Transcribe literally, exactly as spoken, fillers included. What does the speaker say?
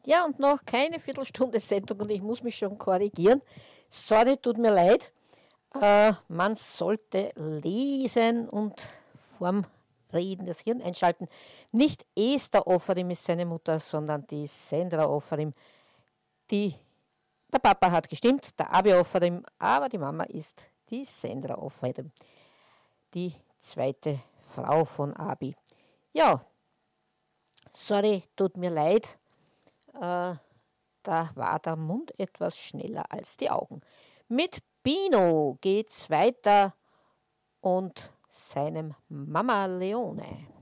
Ja, und noch keine Viertelstunde Sendung und ich muss mich schon korrigieren. Sorry, tut mir leid. Äh, man sollte lesen und vorm Reden das Hirn einschalten. Nicht Esther Offerim ist seine Mutter, sondern die Sandra Offerim. Die, der Papa hat gestimmt, der Abi Offerim, aber die Mama ist die Sandra Offerim, die zweite Frau von Abi. Ja, sorry, tut mir leid. Äh, Da war der Mund etwas schneller als die Augen. Mit Pino geht's weiter und seinem Mama Leone.